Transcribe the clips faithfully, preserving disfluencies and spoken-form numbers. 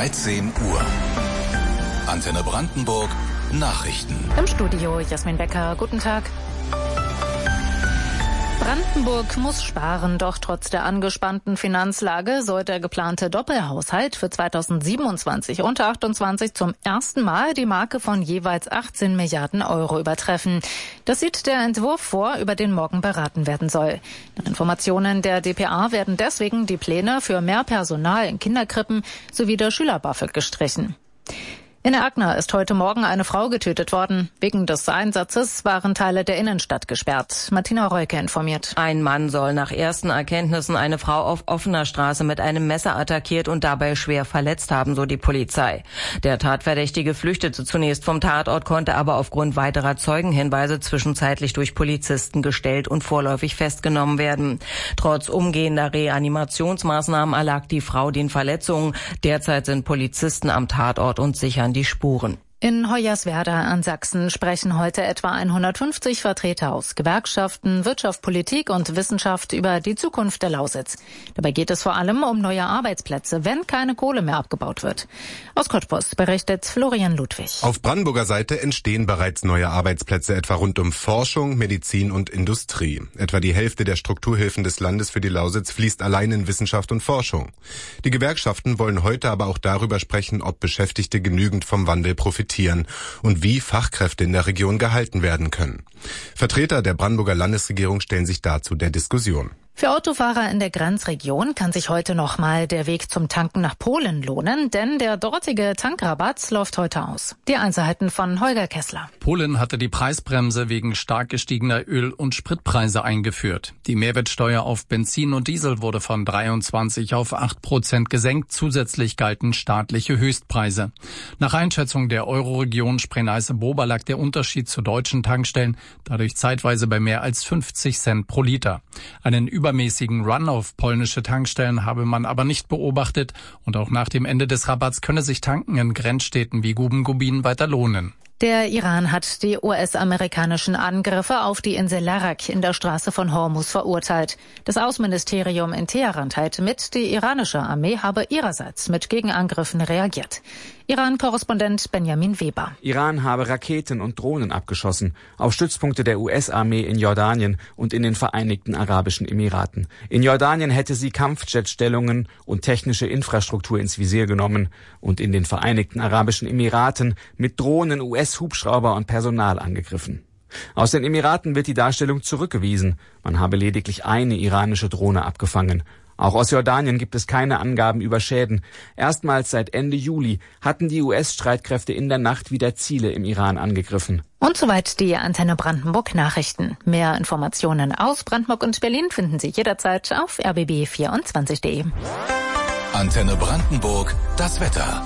dreizehn Uhr. Antenne Brandenburg Nachrichten. Im Studio Jasmin Becker. Guten Tag. Brandenburg muss sparen, doch trotz der angespannten Finanzlage soll der geplante Doppelhaushalt für zweitausendsiebenundzwanzig und achtundzwanzig zum ersten Mal die Marke von jeweils achtzehn Milliarden Euro übertreffen. Das sieht der Entwurf vor, über den morgen beraten werden soll. Nach Informationen der d p a werden deswegen die Pläne für mehr Personal in Kinderkrippen sowie der Schüler-BAföG gestrichen. In Erkner ist heute Morgen eine Frau getötet worden. Wegen des Einsatzes waren Teile der Innenstadt gesperrt. Martina Reuke informiert. Ein Mann soll nach ersten Erkenntnissen eine Frau auf offener Straße mit einem Messer attackiert und dabei schwer verletzt haben, so die Polizei. Der Tatverdächtige flüchtete zunächst vom Tatort, konnte aber aufgrund weiterer Zeugenhinweise zwischenzeitlich durch Polizisten gestellt und vorläufig festgenommen werden. Trotz umgehender Reanimationsmaßnahmen erlag die Frau den Verletzungen. Derzeit sind Polizisten am Tatort und sichern die Spuren. In Hoyerswerda an Sachsen sprechen heute etwa hundertfünfzig Vertreter aus Gewerkschaften, Wirtschaft, Politik und Wissenschaft über die Zukunft der Lausitz. Dabei geht es vor allem um neue Arbeitsplätze, wenn keine Kohle mehr abgebaut wird. Aus Cottbus berichtet Florian Ludwig. Auf Brandenburger Seite entstehen bereits neue Arbeitsplätze, etwa rund um Forschung, Medizin und Industrie. Etwa die Hälfte der Strukturhilfen des Landes für die Lausitz fließt allein in Wissenschaft und Forschung. Die Gewerkschaften wollen heute aber auch darüber sprechen, ob Beschäftigte genügend vom Wandel profitieren und wie Fachkräfte in der Region gehalten werden können. Vertreter der Brandenburger Landesregierung stellen sich dazu der Diskussion. Für Autofahrer in der Grenzregion kann sich heute nochmal der Weg zum Tanken nach Polen lohnen, denn der dortige Tankrabatt läuft heute aus. Die Einzelheiten von Holger Kessler. Polen hatte die Preisbremse wegen stark gestiegener Öl- und Spritpreise eingeführt. Die Mehrwertsteuer auf Benzin und Diesel wurde von dreiundzwanzig auf acht Prozent gesenkt. Zusätzlich galten staatliche Höchstpreise. Nach Einschätzung der Euroregion Spree-Neiße-Bober lag der Unterschied zu deutschen Tankstellen dadurch zeitweise bei mehr als fünfzig Cent pro Liter. Einen übermäßigen Run auf polnische Tankstellen habe man aber nicht beobachtet und auch nach dem Ende des Rabatts könne sich Tanken in Grenzstädten wie Guben-Gubin weiter lohnen. Der Iran hat die U S-amerikanischen Angriffe auf die Insel Larak in der Straße von Hormuz verurteilt. Das Außenministerium in Teheran teilte mit, die iranische Armee habe ihrerseits mit Gegenangriffen reagiert. Iran-Korrespondent Benjamin Weber. Iran habe Raketen und Drohnen abgeschossen auf Stützpunkte der U S-Armee in Jordanien und in den Vereinigten Arabischen Emiraten. In Jordanien hätte sie Kampfjetstellungen und technische Infrastruktur ins Visier genommen und in den Vereinigten Arabischen Emiraten mit Drohnen U S-Hubschrauber und Personal angegriffen. Aus den Emiraten wird die Darstellung zurückgewiesen. Man habe lediglich eine iranische Drohne abgefangen. Auch aus Jordanien gibt es keine Angaben über Schäden. Erstmals seit Ende Juli hatten die U S-Streitkräfte in der Nacht wieder Ziele im Iran angegriffen. Und soweit die Antenne Brandenburg Nachrichten. Mehr Informationen aus Brandenburg und Berlin finden Sie jederzeit auf r b b vierundzwanzig punkt de. Antenne Brandenburg, das Wetter.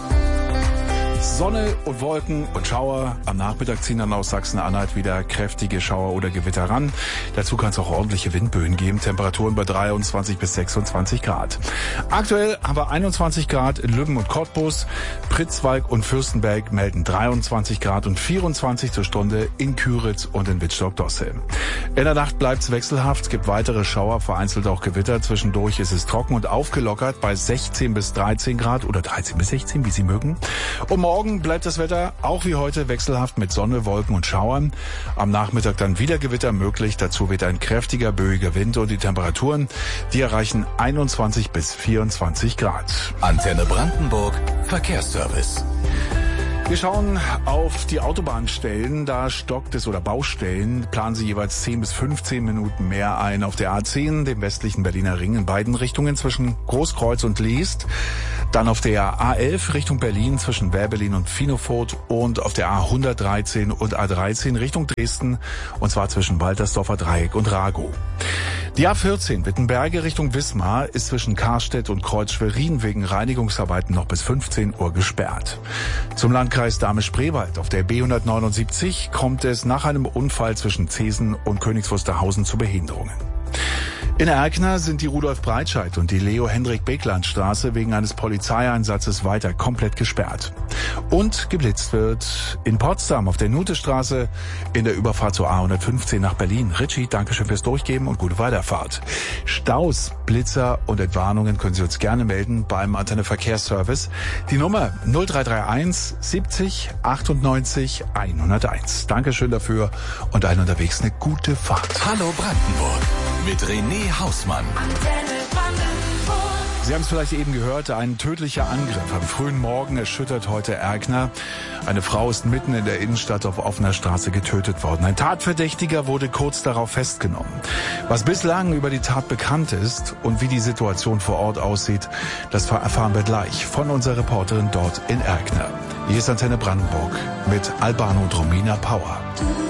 Sonne und Wolken und Schauer. Am Nachmittag ziehen dann aus Sachsen-Anhalt wieder kräftige Schauer oder Gewitter ran. Dazu kann es auch ordentliche Windböen geben. Temperaturen bei dreiundzwanzig bis sechsundzwanzig Grad. Aktuell haben wir einundzwanzig Grad in Lübben und Cottbus. Pritzwalk und Fürstenberg melden dreiundzwanzig Grad und vierundzwanzig zur Stunde in Küritz und in Wittstock-Dossel. In der Nacht bleibt es wechselhaft. Es gibt weitere Schauer, vereinzelt auch Gewitter. Zwischendurch ist es trocken und aufgelockert bei sechzehn bis dreizehn Grad oder dreizehn bis sechzehn, wie Sie mögen. Und morgen bleibt das Wetter auch wie heute wechselhaft mit Sonne, Wolken und Schauern. Am Nachmittag dann wieder Gewitter möglich. Dazu weht ein kräftiger, böiger Wind und die Temperaturen, die erreichen einundzwanzig bis vierundzwanzig Grad. Antenne Brandenburg, Verkehrsservice. Wir schauen auf die Autobahnstellen, da stockt es oder Baustellen, planen Sie jeweils zehn bis fünfzehn Minuten mehr ein auf der A zehn, dem westlichen Berliner Ring in beiden Richtungen zwischen Großkreuz und Leest. Dann auf der A elf Richtung Berlin zwischen Werbelin und Finofurt und auf der A hundertdreizehn und A dreizehn Richtung Dresden und zwar zwischen Waltersdorfer Dreieck und Ragow. Die A vierzehn Wittenberge Richtung Wismar ist zwischen Karstedt und Kreuz-Schwerin wegen Reinigungsarbeiten noch bis fünfzehn Uhr gesperrt. Zum Landkreis Dahme-Spreewald auf der B hundertneunundsiebzig kommt es nach einem Unfall zwischen Zesen und Königs Wusterhausen zu Behinderungen. In Erkner sind die Rudolf-Breitscheid und die Leo-Hendrik-Beckland-Straße wegen eines Polizeieinsatzes weiter komplett gesperrt. Und geblitzt wird in Potsdam auf der Nutestraße in der Überfahrt zur A hundertfünfzehn nach Berlin. Richie, dankeschön fürs Durchgeben und gute Weiterfahrt. Staus, Blitzer und Entwarnungen können Sie uns gerne melden beim Antenne Verkehrsservice. Die Nummer null drei drei eins siebzig achtundneunzig hunderteins. Dankeschön dafür und allen unterwegs eine gute Fahrt. Hallo Brandenburg mit René Hausmann. Sie haben es vielleicht eben gehört, ein tödlicher Angriff am frühen Morgen erschüttert heute Erkner. Eine Frau ist mitten in der Innenstadt auf offener Straße getötet worden. Ein Tatverdächtiger wurde kurz darauf festgenommen. Was bislang über die Tat bekannt ist und wie die Situation vor Ort aussieht, das erfahren wir gleich von unserer Reporterin dort in Erkner. Hier ist Antenne Brandenburg mit Albano und Romina Power.